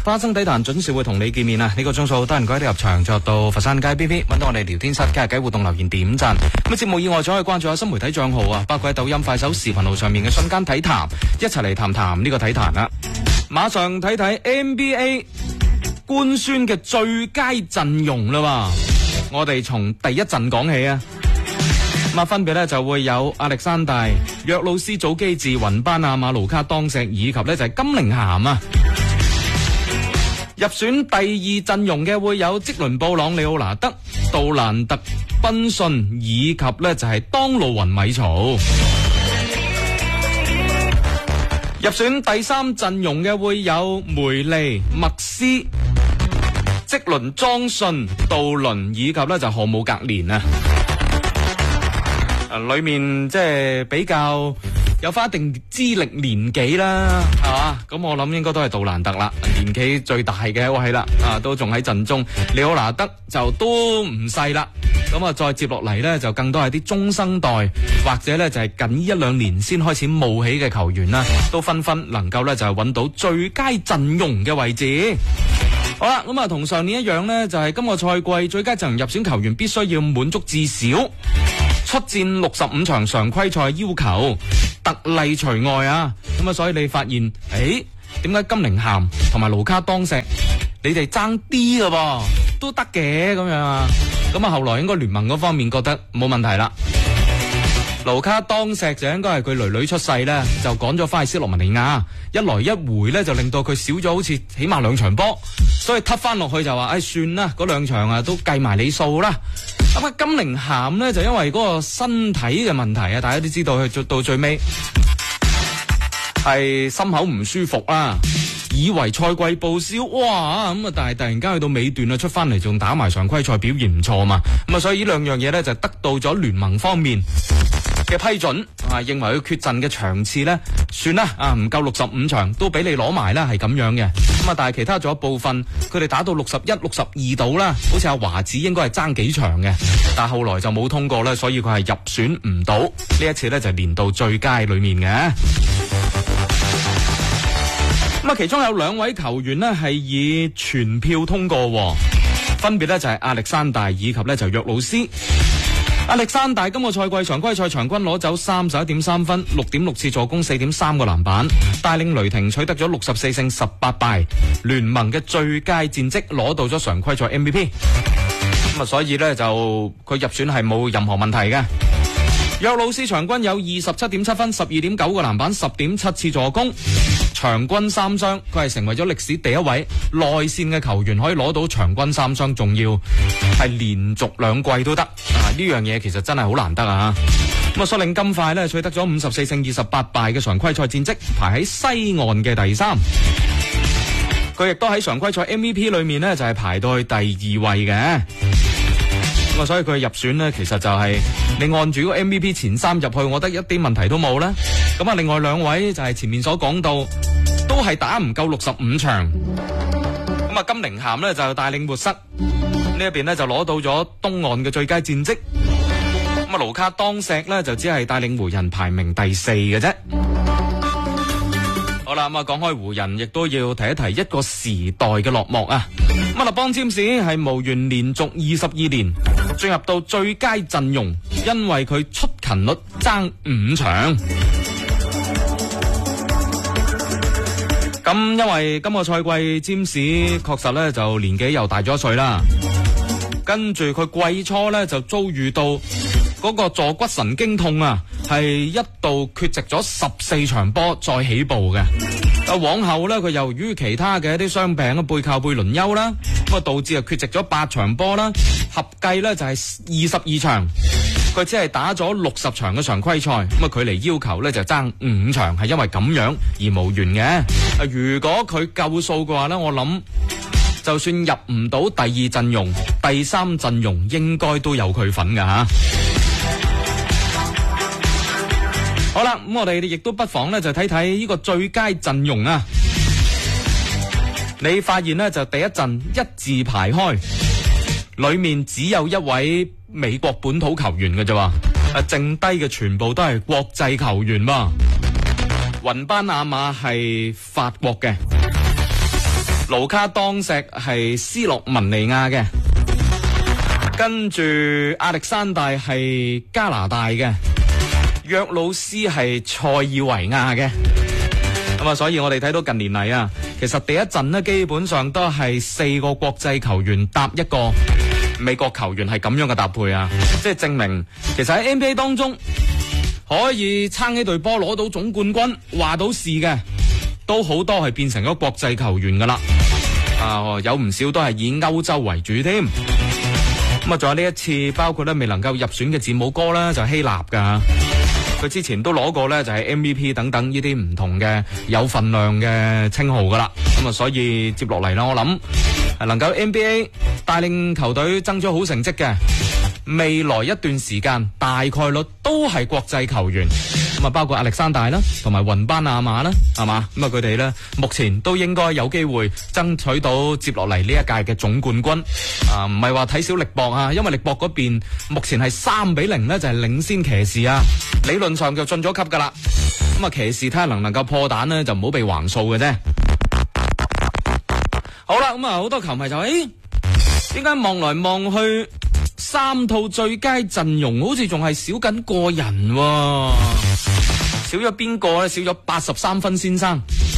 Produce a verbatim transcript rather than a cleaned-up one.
花生底壇準時會同你見面啊！呢、這個鐘數多人改啲入場，就到佛山街 B B 揾到我哋聊天室，傾下偈互動留言點讚。咁節目以外，仲可以關注下新媒體賬號啊，包括喺抖音、快手、視頻號上面嘅瞬間體壇，一齊嚟談談呢個體壇啦。馬上睇睇 N B A 官宣嘅最佳陣容啦，我哋從第一陣講起啊。咁啊，分別咧就會有亞歷山大、約魯斯、祖基治、雲班亞馬、盧卡當石以及咧就係金寧咸啊。入選第二陣容嘅會有積倫布朗、里奧拿德、杜蘭特、賓信以及咧就係當路雲米曹。入選第三陣容嘅會有梅利、麥斯、積倫、莊信、杜倫以及咧就荷姆格連啊。誒，裏面即係比較有翻一定資歷年紀啦，係嘛？咁我諗應該都係杜蘭特啦，年紀最大嘅一位啦，啊，都仲喺陣中。里奧拿德就都唔細啦，咁啊再接落嚟呢，就更多係啲中生代或者呢就係近一兩年先開始冒起嘅球員啦，都紛紛能夠呢就係揾到最佳陣容嘅位置。好啦，咁啊同上年一樣呢，就係今個賽季最佳陣容入選球員必須要滿足至少出戰六十五場常規賽要求，特例除外啊！咁啊，所以你發現，誒，點解金寧咸同埋盧卡當石，你哋爭啲㗎噃，都得嘅咁樣啊？咁啊，後來應該聯盟嗰方面覺得冇問題啦。盧卡當石就應該係佢囡囡出世咧，就趕咗翻去斯洛文尼亞，一來一回咧就令到佢少咗好似起碼兩場波，所以踢翻落去就話，唉、哎，算啦，嗰兩場啊都計埋你數啦。咁啊，金寧咸咧就因為嗰個身體嘅問題啊，大家都知道佢做到最尾係心口唔舒服啦，以為賽季報銷，哇咁啊！但係突然間去到尾段啊，出翻嚟仲打埋常規賽，表現唔錯嘛。咁啊，所以呢兩樣嘢咧就得到咗聯盟方面嘅批准啊，認為佢缺陣嘅場次咧，算啦啊，唔夠六十五場都俾你攞埋啦，係咁樣嘅。咁啊，但係其他仲有部分佢哋打到六十一、六十二度啦，好似阿華子應該係爭幾場嘅，但係後來就冇通過咧，所以佢係入選唔到。呢一次咧就係年度最佳裏面嘅。咁啊，其中有兩位球員咧係以全票通過，分別咧就係亞歷山大以及咧就約魯斯。亞歷山大今個賽季常規賽場均攞走三十一點三分，六點六次助攻，四點三個籃板，帶領雷霆取得咗六十四勝十八敗，聯盟嘅最佳戰績，攞到咗常規賽 M V P。咁啊，所以咧就佢入選係冇任何問題嘅。約魯斯場均有二十七點七分，十二點九個籃板，十點七次助攻，場均三雙，佢係成為咗歷史第一位內線嘅球員可以攞到場均三雙，仲要係連續兩季都得啊！呢樣嘢其實真係好難得啊！咁啊，率領金塊咧取得咗五十四勝二十八敗嘅常規賽戰績，排喺西岸嘅第三。佢亦都喺常規賽 M V P 裏面呢，就係排到去第二位嘅。咁啊，所以佢入選呢，其實就係你按住個 M V P 前三入去，我覺得一啲問題都冇啦。咁啊，另外兩位就係前面所講到，都係打唔夠六十五場。咁啊，金寧咸呢就帶領活塞呢一邊呢就攞到咗東岸嘅最佳戰績。咁啊，盧卡當石呢就只係帶領湖人排名第四嘅啫。好啦，咁啊，講開湖人，亦都要提一提一個時代嘅落幕啊！咁啊，勒邦詹士係無緣連續二十二年進入到最佳陣容，因為佢出勤率爭五場。咁因為今個賽季詹士確實咧就年紀又大咗一歲啦，跟住佢季初咧就遭遇到嗰個坐骨神經痛啊，係一度缺席咗十四場波再起步嘅。啊，往後咧佢由於其他嘅一啲傷病啊，背靠背輪休啦，咁啊導致啊缺席咗八場波啦，合計咧就係二十二場，佢只係打咗六十場嘅常規賽，咁啊距離要求咧就爭五場，係因為咁樣而無緣嘅。啊，如果佢夠數嘅話咧，我諗就算入唔到第二陣容、第三陣容，應該都有佢份噶吓。好啦，咁我哋亦都不妨咧就睇睇呢個最佳陣容啊！你發現咧就第一陣一字排開，裏面只有一位美國本土球員嘅啫，啊，剩低嘅全部都係國際球員喎。雲班亞馬係法國嘅， 盧卡當石係斯洛文尼亞嘅，跟住亞歷山大係加拿大嘅，約魯斯係塞爾維亞嘅。咁啊，所以我哋睇到近年嚟啊，其實第一陣呢，基本上都係四個國際球員搭一個美國球員，係咁樣嘅搭配啊，即係證明其實喺 N B A 當中可以撐起隊波攞到總冠軍話到事嘅，都好多係變成咗國際球員噶啦。啊，有唔少都係以歐洲為主添。咁啊，仲有呢一次包括咧未能夠入選嘅字母哥啦，就希臘噶。佢之前都攞過咧，就係 M V P 等等呢啲唔同嘅有份量嘅稱號噶啦。咁啊，所以接落嚟啦，我諗係能夠 N B A 帶領球隊爭咗好成績嘅，未來一段時間大概率都係國際球員。咁啊，包括亞歷山大啦，同埋雲班亞馬啦，係嘛？咁啊，佢哋咧目前都應該有機會爭取到接落嚟呢一屆嘅總冠軍。啊，唔係話睇小力博啊，因為力博嗰邊目前係三比零咧，就係領先騎士啊。理論上就進咗級噶啦。咁啊，騎士睇下能唔能夠破蛋咧，就唔好被橫掃嘅啫。好啦，咁啊，好多球迷就誒，點解望來望去三套最佳陣容好似仲係少緊個人喎？少咗邊個咧？少咗八十三分先生。